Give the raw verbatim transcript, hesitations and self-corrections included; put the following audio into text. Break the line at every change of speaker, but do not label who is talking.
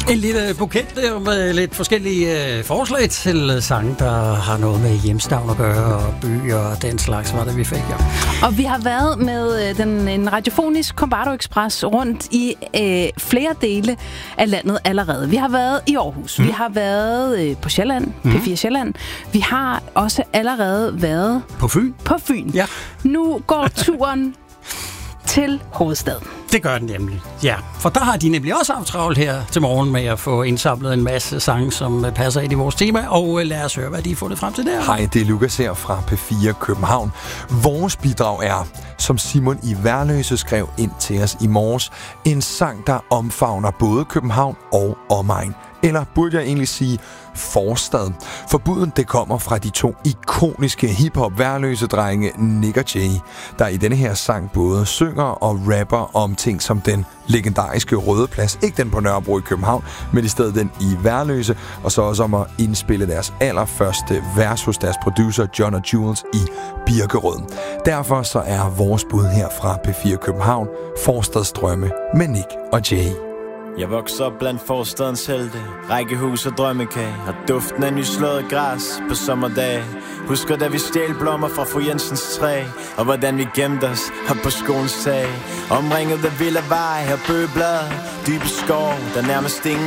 En lille buket der med lidt forskellige øh, forslag til sange, der har noget med hjemstavn at gøre, og byer og den slags, var det vi fik, ja.
Og vi har været med øh, den, en radiofonisk Combardo Express rundt i øh, flere dele af landet allerede. Vi har været i Aarhus, mm. vi har været øh, på Sjælland, mm. P fire Sjælland. Vi har også allerede været
på Fyn.
På Fyn.
Ja.
Nu går turen til hovedstaden.
Det gør den nemlig, ja. For der har de nemlig også haft travlt her til morgen med at få indsamlet en masse sange, som passer ind i vores tema, og lad os høre, hvad de har fundet frem til der.
Hej, det er Lukas her fra P fire København. Vores bidrag er, som Simon i Værløse skrev ind til os i morges, en sang, der omfavner både København og omegn. Eller burde jeg egentlig sige forstad. Forbuden det kommer fra de to ikoniske hip-hop værløse drenge Nick og Jay, der i denne her sang både synger og rapper om ting som den legendariske Røde Plads, ikke den på Nørrebro i København, men i stedet den i Værløse, og så også om at indspille deres allerførste vers hos deres producer John og Jules i Birkerød. Derfor så er vores bud her fra P fire København Forstadsdrømme med Nick og Jay.
Jeg vokser op blandt forstadens helte, rækkehus og drømmekage, og duften af nyslået græs på sommerdage. Husker da vi stjal blommer fra fru Jensens træ, og hvordan vi gemte os op på skolens tag. Omringet af vilde vej og bøgeblad, dybe skov, der nærmest ingen